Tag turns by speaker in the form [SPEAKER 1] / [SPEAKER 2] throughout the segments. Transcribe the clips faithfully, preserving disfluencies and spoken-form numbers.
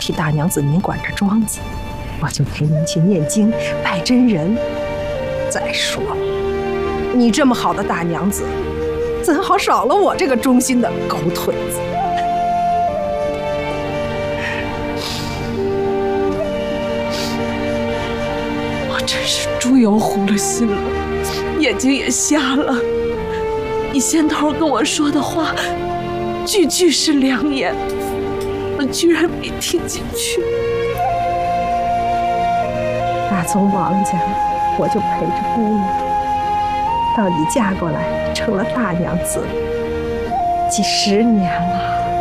[SPEAKER 1] 替大娘子您管着庄子，我就陪您去念经拜真人。再说了，你这么好的大娘子，怎好少了我这个忠心的狗腿子？我真是猪油糊了心了，眼睛也瞎了。你先头跟我说的话，句句是良言，我居然没听进去。打从王家，我就陪着姑娘，到你嫁过来成了大娘子，几十年了。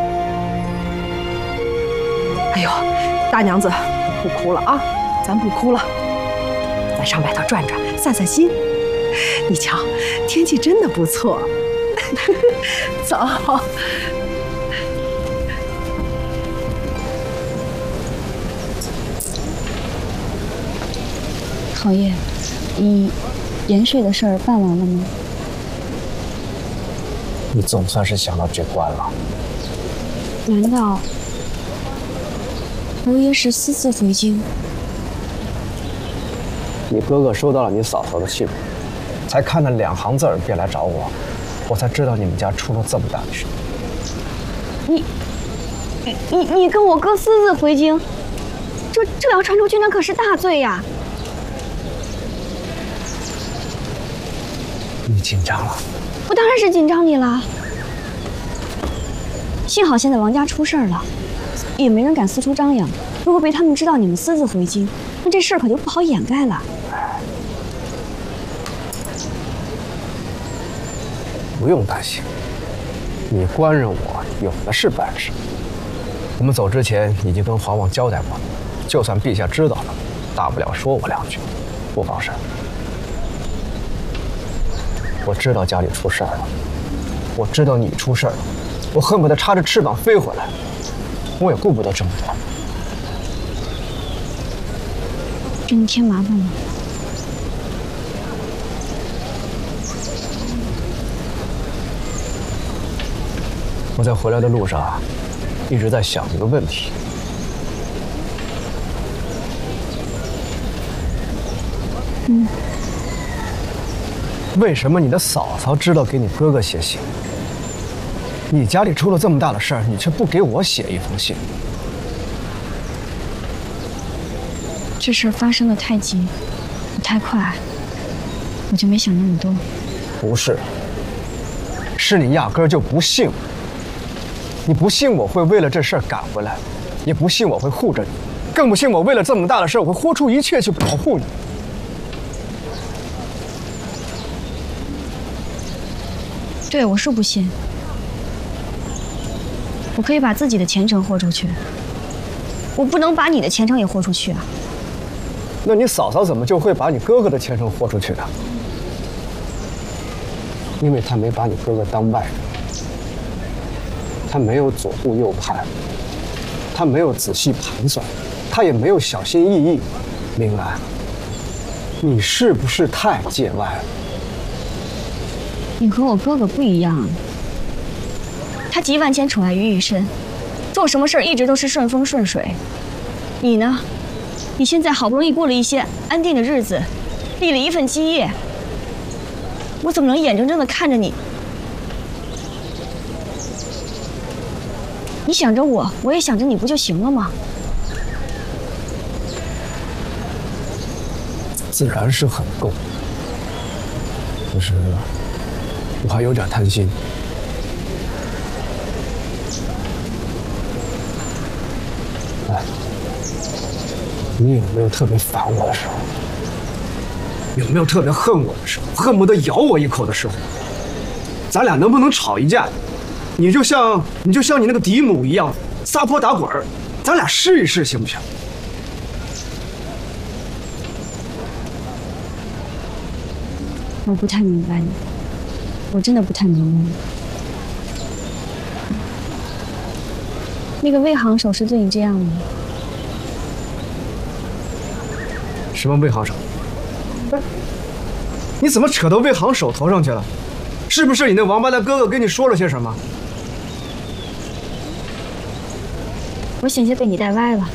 [SPEAKER 1] 哎呦，大娘子，不哭了啊，咱不哭了，咱上外头转转，散散心。你瞧，天气真的不错。走。
[SPEAKER 2] 侯爷，你延税的事儿办完了吗？
[SPEAKER 3] 你总算是想到这关了。
[SPEAKER 2] 难道侯爷是私自回京？
[SPEAKER 3] 你哥哥收到了你嫂嫂的信，才看了两行字儿便来找我，我才知道你们家出了这么大的事。
[SPEAKER 2] 你，你你跟我哥私自回京，这这要传出去，那可是大罪呀！
[SPEAKER 3] 你紧张了？
[SPEAKER 2] 我当然是紧张你了。幸好现在王家出事儿了，也没人敢四处张扬。如果被他们知道你们私自回京，那这事儿可就不好掩盖了。
[SPEAKER 3] 不用担心，你官人我有的是本事。我们走之前已经跟皇王交代过了，就算陛下知道了，大不了说我两句，不妨事。我知道家里出事儿了，我知道你出事儿了，我恨不得插着翅膀飞回来，我也顾不得这么多。
[SPEAKER 2] 给你添麻烦了。
[SPEAKER 3] 我在回来的路上，一直在想一个问题。
[SPEAKER 2] 嗯。
[SPEAKER 3] 为什么你的嫂嫂知道给你哥哥写信，你家里出了这么大的事儿，你却不给我写一封信？
[SPEAKER 2] 这事儿发生的太急，也太快，我就没想那么多。
[SPEAKER 3] 不是，是你压根儿就不信我。你不信我会为了这事儿赶回来，也不信我会护着你，更不信我为了这么大的事儿，我会豁出一切去保护你。
[SPEAKER 2] 对，我是不信。我可以把自己的前程豁出去，我不能把你的前程也豁出去啊。
[SPEAKER 3] 那你嫂嫂怎么就会把你哥哥的前程豁出去呢？因为她没把你哥哥当外人，她没有左顾右盼，她没有仔细盘算，她也没有小心翼翼。明兰，你是不是太见外了？
[SPEAKER 2] 你和我哥哥不一样，他集万千宠爱于一身，做什么事儿一直都是顺风顺水。你呢？你现在好不容易过了一些安定的日子，立了一份基业，我怎么能眼睁睁地看着你？你想着我，我也想着你，不就行了吗？
[SPEAKER 3] 自然是很够，可是我还有点贪心。哎，你有没有特别烦我的时候？有没有特别恨我的时候？恨不得咬我一口的时候？咱俩能不能吵一架？你就像你就像你那个嫡母一样撒泼打滚儿，咱俩试一试行不行？
[SPEAKER 2] 我不太明白你，我真的不太明白你。那个魏行手是对你这样吗？
[SPEAKER 3] 什么魏行手？哎，你怎么扯到魏行手头上去了？是不是你那王八蛋哥哥跟你说了些什么？
[SPEAKER 2] 我险些被你带歪了。